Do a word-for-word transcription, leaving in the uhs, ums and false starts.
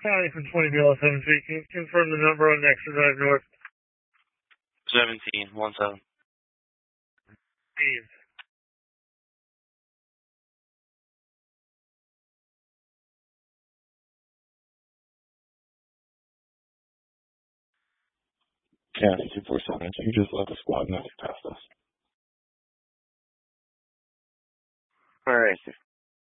County from twenty B L seven three. Can you confirm the number on Exeter Drive North? Seventeen one seven. Steve. County two four seven. You just let the squad know you passed us. All right.